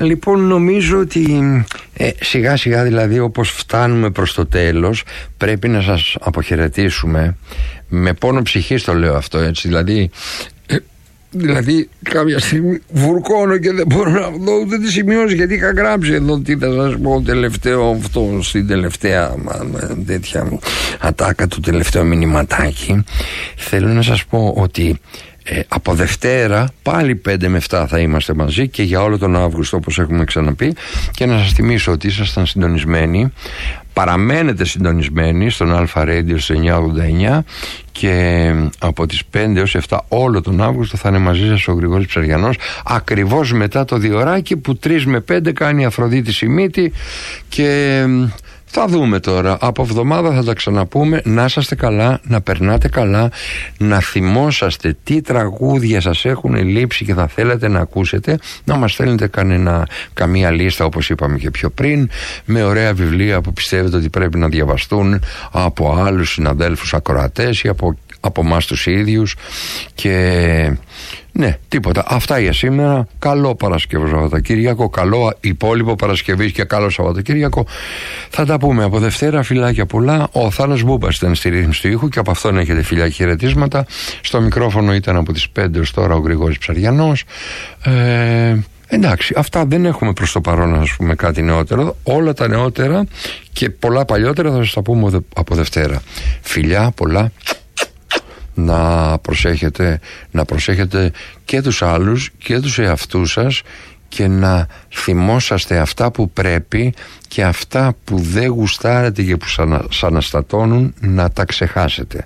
Λοιπόν, νομίζω ότι σιγά σιγά, δηλαδή, όπως φτάνουμε προς το τέλος, πρέπει να σας αποχαιρετήσουμε. Με πόνο ψυχής το λέω αυτό, έτσι, δηλαδή κάποια στιγμή βουρκώνω και δεν μπορώ να δω ούτε τη σημειώσει, γιατί είχα γράψει εδώ τι θα σας πω τελευταίο αυτό, στην τελευταία τέτοια ατάκα, το τελευταίο μηνυματάκι. Θέλω να σας πω ότι από Δευτέρα πάλι 5 με 7 θα είμαστε μαζί και για όλο τον Αύγουστο, όπως έχουμε ξαναπεί, και να σας θυμίσω ότι ήσασταν συντονισμένοι, παραμένετε συντονισμένοι στον Αλφα Radio στο 989 και από τις 5 έως 7 όλο τον Αύγουστο θα είναι μαζί σας ο Γρηγόρης Ψαριανός, ακριβώς μετά το διωράκι που 3 με 5 κάνει η Αφροδίτη Σιμίτη. Και θα δούμε τώρα, από εβδομάδα θα τα ξαναπούμε. Να είσαστε καλά, να περνάτε καλά, να θυμόσαστε τι τραγούδια σας έχουν λείψει και θα θέλετε να ακούσετε, να μας στέλνετε καμία λίστα, όπως είπαμε και πιο πριν, με ωραία βιβλία που πιστεύετε ότι πρέπει να διαβαστούν από άλλους συναδέλφους ακροατές ή από εμάς τους ίδιους. Και ναι, τίποτα. Αυτά για σήμερα. Καλό Παρασκευό Σαββατοκύριακο, καλό υπόλοιπο Παρασκευής και καλό Σαββατοκύριακο. Θα τα πούμε από Δευτέρα. Φιλάκια πολλά. Ο Θάνος Μπούμπας ήταν στη ρύθμιση του ήχου και από αυτόν έχετε φιλιά και χαιρετίσματα. Στο μικρόφωνο ήταν από τις 5 ως τώρα ο Γρηγόρης Ψαριανός. Εντάξει, αυτά, δεν έχουμε προς το παρόν να σας πούμε κάτι νεότερο. Όλα τα νεότερα και πολλά παλιότερα θα σας τα πούμε από Δευτέρα. Φιλιά πολλά. Να προσέχετε και τους άλλους και τους εαυτούς σας και να θυμόσαστε αυτά που πρέπει και αυτά που δεν γουστάρετε και που σας αναστατώνουν να τα ξεχάσετε.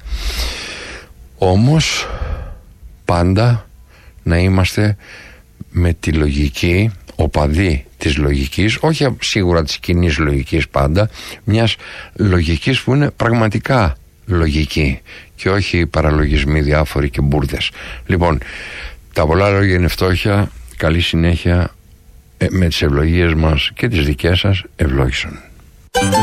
Όμως πάντα να είμαστε με τη λογική, οπαδοί της λογικής, όχι σίγουρα της κοινής λογικής πάντα, μιας λογικής που είναι πραγματικά λογική και όχι παραλογισμοί διάφοροι και μπουρδες. Λοιπόν, τα πολλά λόγια είναι φτώχεια. Καλή συνέχεια με τις ευλογίες μας και τις δικές σας. Ευλόγησον.